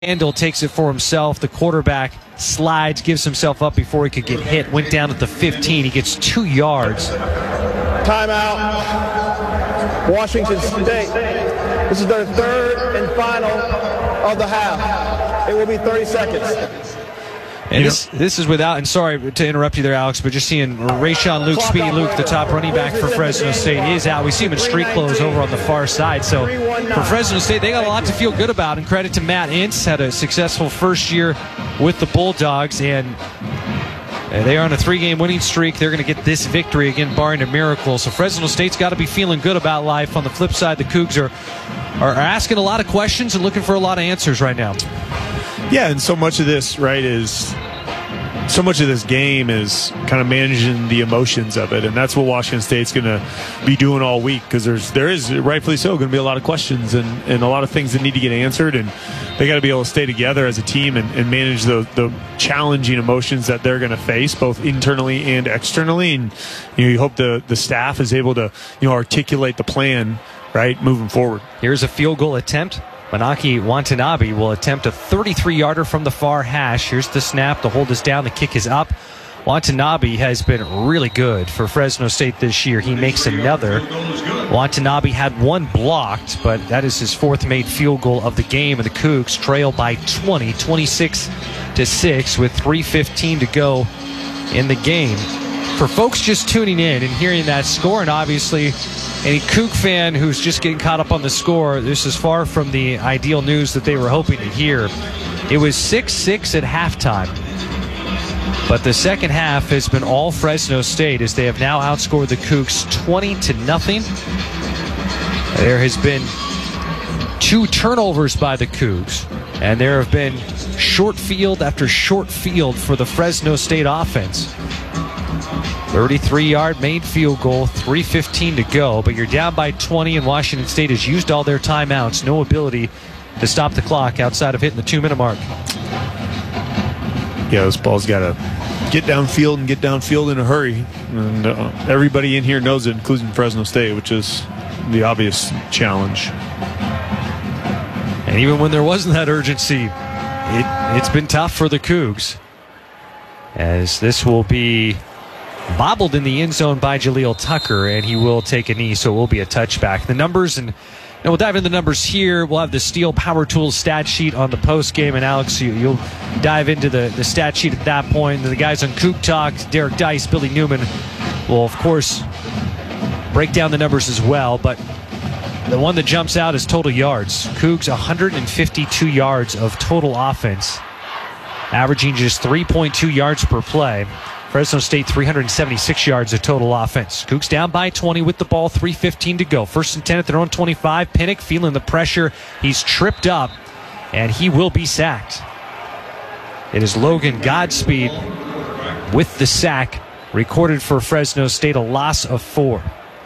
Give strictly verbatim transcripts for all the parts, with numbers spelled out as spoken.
Randall takes it for himself. The quarterback slides, gives himself up before he could get hit. Went down at the fifteen. He gets two yards. Timeout. Washington State. This is their third and final of the half. It will be thirty seconds. And this, this is without, and sorry to interrupt you there, Alex, but just seeing Rayshon Luke, Speedy Luke, the top running back for Fresno State, is out. We see him in street clothes over on the far side. So for Fresno State, they got a lot to feel good about. And credit to Matt Ince, had a successful first year with the Bulldogs. And they are on a three-game winning streak. They're going to get this victory again, barring a miracle. So Fresno State's got to be feeling good about life. On the flip side, the Cougs are, are asking a lot of questions and looking for a lot of answers right now. Yeah, and so much of this, right, is so much of this game is kind of managing the emotions of it, and that's what Washington State's going to be doing all week, because there's there is rightfully so going to be a lot of questions and, and a lot of things that need to get answered, and they got to be able to stay together as a team and, and manage the the challenging emotions that they're going to face both internally and externally. And you know, you hope the the staff is able to you know articulate the plan right moving forward. Here's a field goal attempt. Manaki Watanabe will attempt a thirty-three-yarder from the far hash. Here's the snap. The hold is down. The kick is up. Watanabe has been really good for Fresno State this year. He makes another. Watanabe had one blocked, but that is his fourth made field goal of the game. And the Cougs trail by twenty, twenty-six to six with three fifteen to go in the game. For folks just tuning in and hearing that score, and obviously any Coug fan who's just getting caught up on the score, this is far from the ideal news that they were hoping to hear. It was six six at halftime. But the second half has been all Fresno State, as they have now outscored the Cougs twenty to nothing. There has been two turnovers by the Cougs, and there have been short field after short field for the Fresno State offense. thirty-three-yard made field goal, three fifteen to go, but you're down by twenty, and Washington State has used all their timeouts. No ability to stop the clock outside of hitting the two-minute mark. Yeah, this ball's got to get downfield and get downfield in a hurry. And uh, everybody in here knows it, including Fresno State, which is the obvious challenge. And even when there wasn't that urgency, it, it's been tough for the Cougs, as this will be bobbled in the end zone by Jaleel Tucker, and he will take a knee, so it will be a touchback. The numbers, and, and we'll dive into the numbers here. We'll have the Steel Power Tools stat sheet on the post game, and Alex, you, you'll dive into the, the stat sheet at that point. The guys on Coug Talk, Derek Dice, Billy Newman, will of course break down the numbers as well, but the one that jumps out is total yards. Cougs one hundred fifty-two yards of total offense, averaging just three point two yards per play. Fresno State three hundred seventy-six yards of total offense. Cougs down by twenty with the ball, three fifteen to go. First and ten at their own twenty-five. Pinnock feeling the pressure. He's tripped up, and he will be sacked. It is Logan Godspeed with the sack, recorded for Fresno State, a loss of four.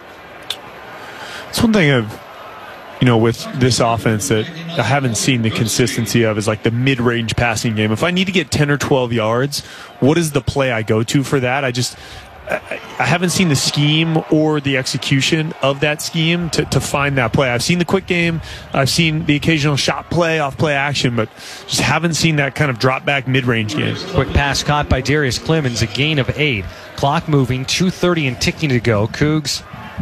It's one thing I've, you know, with this offense that I haven't seen the consistency of is like the mid-range passing game. If I need to get ten or twelve yards, what is the play I go to for that? I just, I, I haven't seen the scheme or the execution of that scheme to, to find that play. I've seen the quick game. I've seen the occasional shot play, off play action, but just haven't seen that kind of drop back mid-range game. Quick pass caught by Darius Clemens, a gain of eight. Clock moving, two thirty and ticking to go. Cougs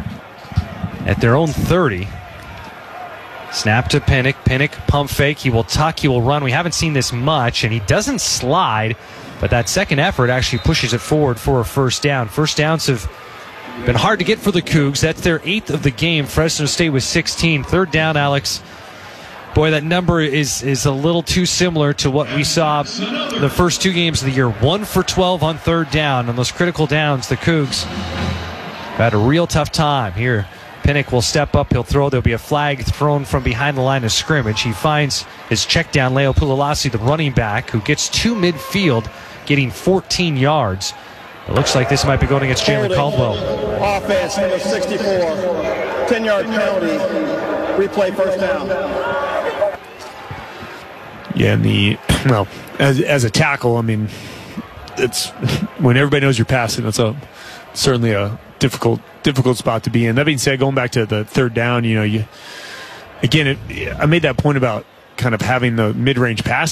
at their own thirty. Snap to Pinnock. Pinnock, pump fake. He will tuck. He will run. We haven't seen this much, and he doesn't slide, but that second effort actually pushes it forward for a first down. First downs have been hard to get for the Cougs. That's their eighth of the game. Fresno State was sixteen. Third down, Alex. Boy, that number is, is a little too similar to what we saw the first two games of the year. One for twelve on third down. On those critical downs, the Cougs had a real tough time here. Pinnock will step up, he'll throw, there'll be a flag thrown from behind the line of scrimmage. He finds his check down, Leo Pulalasi, the running back, who gets to midfield, getting fourteen yards. It looks like this might be going against Jalen Caldwell. Offense, number sixty-four, ten-yard penalty, replay first down. Yeah, and the, well, as, as a tackle, I mean, it's, when everybody knows you're passing, it's a, certainly a difficult difficult spot to be in. That being said, going back to the third down, you know, you again, it, I made that point about kind of having the mid-range pass